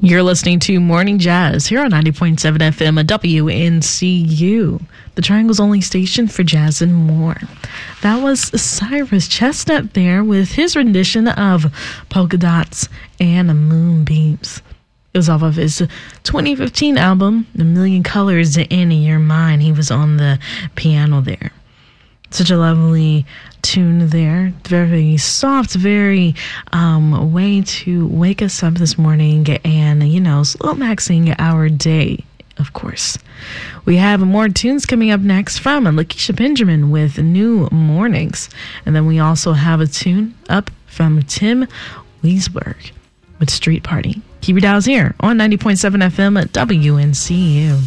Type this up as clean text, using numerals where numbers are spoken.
You're listening to Morning Jazz here on 90.7 FM at WNCU, the Triangle's only station for jazz and more. That was Cyrus Chestnut there with his rendition of Polka Dots and Moonbeams. It was off of his 2015 album, A Million Colors in Your Mind. He was on the piano there. Such a lovely tune there. Very soft, very way to wake us up this morning and, slow maxing our day, of course. We have more tunes coming up next from Lakeisha Benjamin with New Mornings. And then we also have a tune up from Tim Weisberg with Street Party. Keep your dials here on 90.7 FM at WNCU.